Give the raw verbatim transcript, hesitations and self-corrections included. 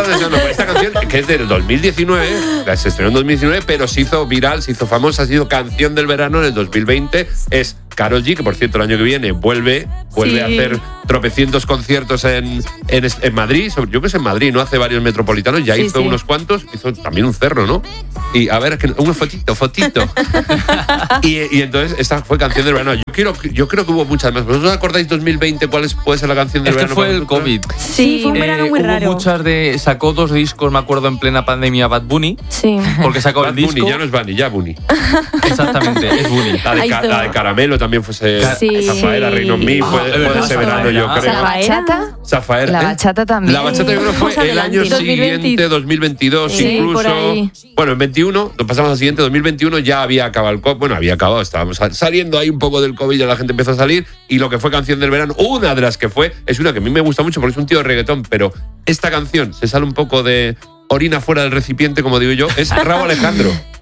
estaba deseando por esta canción, que es del dos mil diecinueve, se estrenó en dos mil diecinueve, pero se hizo viral, se hizo famosa, ha sido canción del verano en el dos mil veinte. Es Karol G, que por cierto el año que viene vuelve, vuelve sí. a hacer tropecientos conciertos en, en, en Madrid, sobre, yo creo que es en Madrid, ¿no? Hace varios metropolitanos, ya sí, hizo sí. unos cuantos, hizo también un cerro, ¿no? Y a ver, una fotito, fotito. y, y entonces esta fue canción del verano. Yo, quiero, yo creo que hubo muchas más. ¿Vosotros acordáis dos mil veinte cuál es, puede ser la canción del es verano? Que fue el COVID. Sí, fue un verano eh, muy hubo raro. Muchas de, sacó dos discos, me acuerdo, en plena pandemia, Bad Bunny. Sí. Porque sacó Bad el disco. Bunny, ya no es Bunny, ya Bunny. Exactamente, es Bunny. La de, ca, la de Caramelo también fue sí. Zafaera, Rain on Me, fue, ah, fue de ese verano, yo creo. ¿La bachata? Zafaera. La bachata también. La bachata yo creo que fue el año siguiente, dos mil veintidós, sí, incluso. Bueno, en veintiuno, nos pasamos al siguiente, dos mil veintiuno ya había acabado el COVID. Bueno, había acabado, estábamos saliendo ahí un poco del COVID, ya la gente empezó a salir. Y lo que fue canción del verano, una de las que fue, es una que a mí me gusta mucho porque es un tío de reggaetón, pero esta canción se sale un poco de orina fuera del recipiente, como digo yo, es Rauw Alejandro.